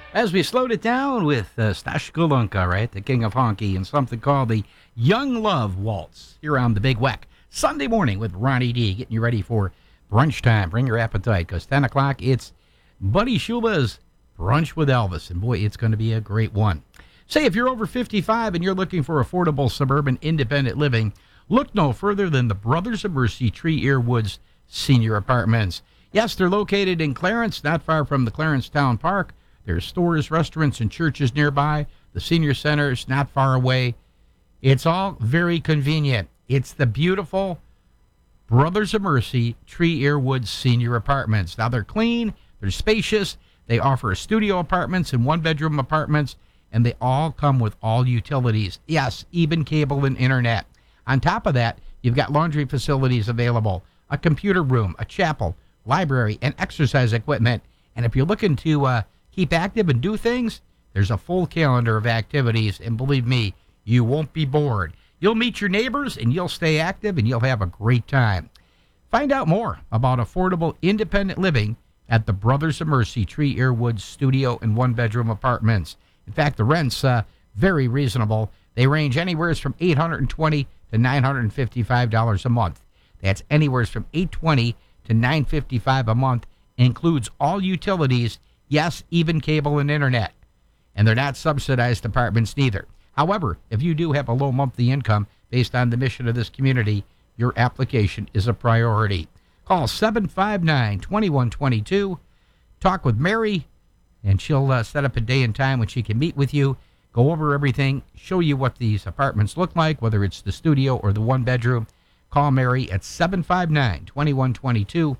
As we slowed it down with Stash Golunka, right? The king of honky, and something called the Young Love Waltz here on the Big Weck. Sunday morning with Ronnie D, getting you ready for brunch time. Bring your appetite, because 10 o'clock, it's Buddy Schuba's Brunch with Elvis. And boy, it's going to be a great one. Say, if you're over 55 and you're looking for affordable suburban independent living, look no further than the Brothers of Mercy Tree Ear Woods Senior Apartments. Yes, they're located in Clarence, not far from the Clarence Town Park. There's stores, restaurants, and churches nearby. The senior center is not far away. It's all very convenient. It's the beautiful Brothers of Mercy Tree Ear Woods Senior Apartments. Now, they're clean, they're spacious, they offer studio apartments and one-bedroom apartments, and they all come with all utilities. Yes, even cable and internet. On top of that, you've got laundry facilities available, a computer room, a chapel, library, and exercise equipment. And if you're looking to keep active and do things, there's a full calendar of activities, and believe me, you won't be bored. You'll meet your neighbors, and you'll stay active, and you'll have a great time. Find out more about affordable independent living at the Brothers of Mercy Tree Ear Woods studio and one-bedroom apartments. In fact, the rent's very reasonable. They range anywhere from $820 to $955 a month. That's anywhere from $820 to $955 a month. Includes all utilities. Yes, even cable and internet. And they're not subsidized apartments neither. However, if you do have a low monthly income based on the mission of this community, your application is a priority. Call 759-2122. Talk with Mary, and she'll set up a day and time when she can meet with you, go over everything, show you what these apartments look like, whether it's the studio or the one-bedroom. Call Mary at 759-2122,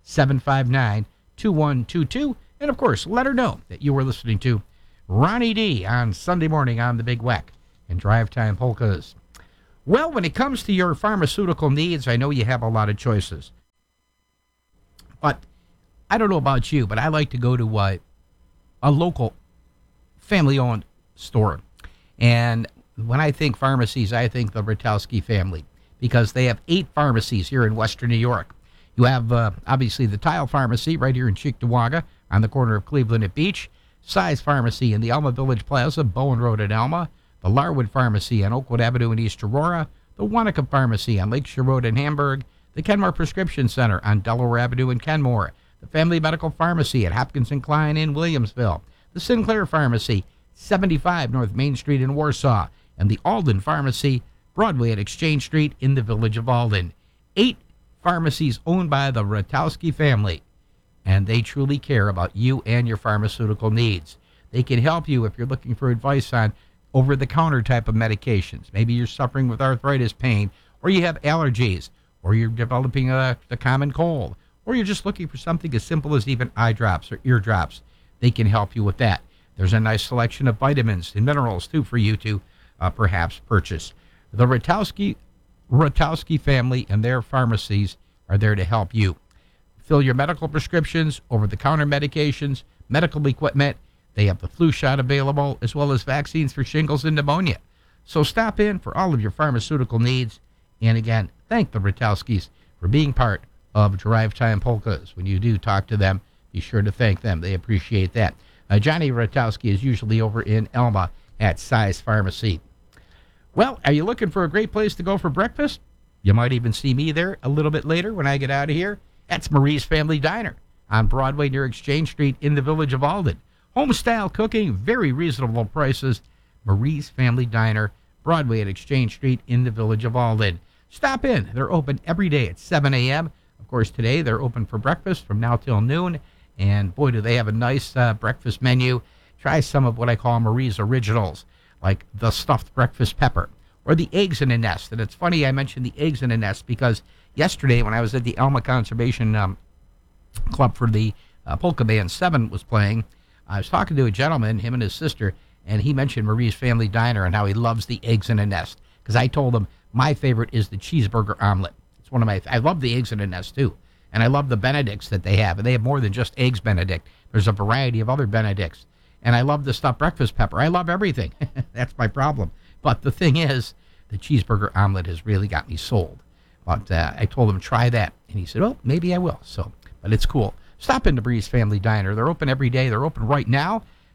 759-2122. And, of course, let her know that you were listening to Ronnie D on Sunday morning on the Big Weck and Drive Time Polkas. Well, when it comes to your pharmaceutical needs, I know you have a lot of choices. But I don't know about you, but I like to go to a local family-owned store. And when I think pharmacies, I think the Ratowski family, because they have 8 pharmacies here in Western New York. You have, obviously, the Tile Pharmacy right here in Cheektowaga on the corner of Cleveland and Beach, Size Pharmacy in the Elma Village Plaza, Bowen Road at Elma, the Larwood Pharmacy on Oakwood Avenue in East Aurora, the Wanaka Pharmacy on Lakeshore Road in Hamburg, the Kenmore Prescription Center on Delaware Avenue in Kenmore, the Family Medical Pharmacy at Hopkins & Klein in Williamsville, the Sinclair Pharmacy, 75 North Main Street in Warsaw, and the Alden Pharmacy, Broadway at Exchange Street in the village of Alden. 8 pharmacies owned by the Ratowski family, and they truly care about you and your pharmaceutical needs. They can help you if you're looking for advice on over-the-counter type of medications. Maybe you're suffering with arthritis pain, or you have allergies, or you're developing the common cold, or you're just looking for something as simple as even eye drops or ear drops. They can help you with that. There's a nice selection of vitamins and minerals, too, for you to perhaps purchase. The Ratowski family and their pharmacies are there to help you. Fill your medical prescriptions, over-the-counter medications, medical equipment. They have the flu shot available, as well as vaccines for shingles and pneumonia. So stop in for all of your pharmaceutical needs. And again, thank the Ratowskis for being part of Drive Time Polkas. When you do talk to them, be sure to thank them. They appreciate that. Johnny Ratowski is usually over in Elma at Size Pharmacy. Well, are you looking for a great place to go for breakfast? You might even see me there a little bit later when I get out of here. That's Marie's Family Diner on Broadway near Exchange Street in the village of Alden. Home-style cooking, very reasonable prices. Marie's Family Diner, Broadway at Exchange Street in the village of Alden. Stop in. They're open every day at 7 a.m. Of course, today they're open for breakfast from now till noon. And boy, do they have a nice breakfast menu. Try some of what I call Marie's Originals, like the stuffed breakfast pepper or the eggs in a nest. And it's funny I mentioned the eggs in a nest because yesterday when I was at the Elma Conservation Club for the Polka Band 7 was playing, I was talking to a gentleman, him and his sister, and he mentioned Marie's Family Diner and how he loves the eggs in a nest. Because I told him my favorite is the cheeseburger omelet. It's one of my, I love the eggs in a nest too. And I love the Benedicts that they have. And they have more than just eggs Benedict. There's a variety of other Benedicts. And I love the stuffed breakfast pepper. I love everything. That's my problem. But the thing is, the cheeseburger omelet has really got me sold. But I told him, try that. And he said, oh, maybe I will. So, but it's cool. Stop into Marie's Family Diner. They're open every day. They're open right now.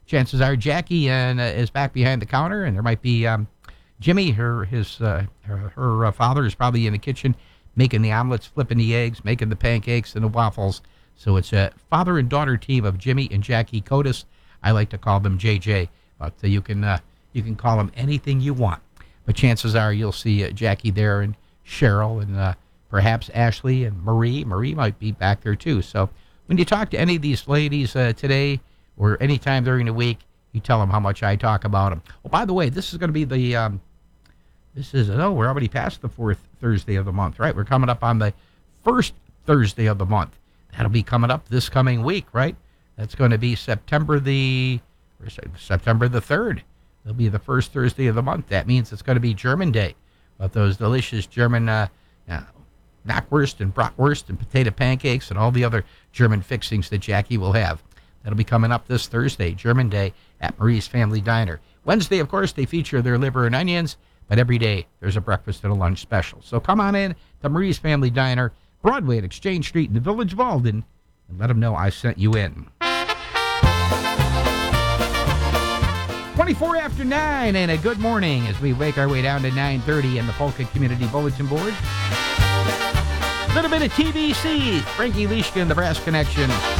chances are Jackie is back behind the counter, and there might be Jimmy, her father, is probably in the kitchen making the omelets, flipping the eggs, making the pancakes and the waffles. So it's a father and daughter team of Jimmy and Jackie Kotis. I like to call them JJ, but you can call them anything you want. But chances are you'll see Jackie there, and Cheryl, and perhaps Ashley and Marie. Marie might be back there too. So when you talk to any of these ladies today or anytime during the week, you tell them how much I talk about them. Oh, by the way, this is going to be the we're already past the fourth Thursday of the month, right? We're coming up on the first Thursday of the month. That'll be coming up this coming week, right? That's going to be September the 3rd. It'll be the first Thursday of the month. That means it's going to be German Day. But those delicious German knackwurst and bratwurst and potato pancakes and all the other German fixings that Jackie will have. That'll be coming up this Thursday, German Day, at Marie's Family Diner. Wednesday, of course, they feature their liver and onions, but every day there's a breakfast and a lunch special. So come on in to Marie's Family Diner, Broadway at Exchange Street in the Village of Alden, and let them know I sent you in. 24 after 9, and a good morning as we make our way down to 9:30 in the Polka Community Bulletin Board. A little bit of TBC, Frankie Leishkin, the Brass Connection.